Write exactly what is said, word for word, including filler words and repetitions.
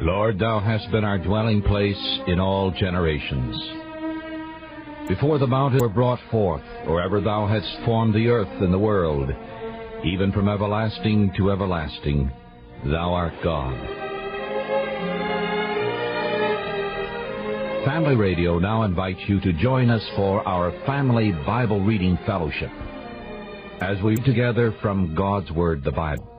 Lord, thou hast been our dwelling place in all generations. Before the mountains were brought forth, or ever thou hadst formed the earth and the world, even from everlasting to everlasting, thou art God. Family Radio now invites you to join us for our Family Bible Reading Fellowship as we read together from God's Word, the Bible.